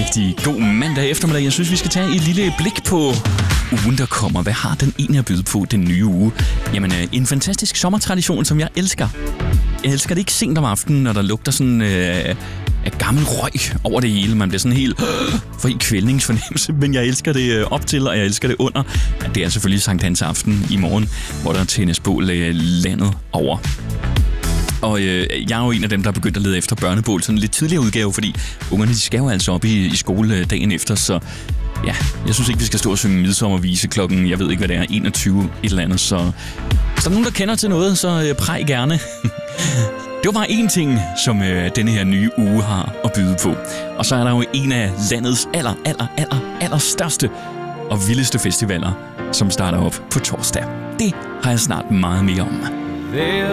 Rigtig god mandag eftermiddag. Jeg synes, vi skal tage et lille blik på ugen, der kommer. Hvad har den egentlig at byde på den nye uge? Jamen, en fantastisk sommertradition, som jeg elsker. Jeg elsker det ikke sent om aftenen, når der lugter sådan af gammel røg over det hele. Man bliver sådan helt for i kvælningsfornemmelse, men jeg elsker det op til, og jeg elsker det under. Det er selvfølgelig Sankt Hans aften i morgen, hvor der tændes bål landet over. Og jeg er jo en af dem, der er begyndt at lede efter børnebål, sådan en lidt tidligere udgave, fordi ungerne de skal jo altså op i skole dagen efter, så ja, jeg synes ikke, vi skal stå og synge midsommervise klokken, jeg ved ikke, hvad det er, 21 et eller andet, så hvis der er nogen, der kender til noget, så præg gerne. Det var bare én ting, som denne her nye uge har at byde på. Og så er der jo en af landets aller største og vildeste festivaler, som starter op på torsdag. Det har jeg snart meget mere om.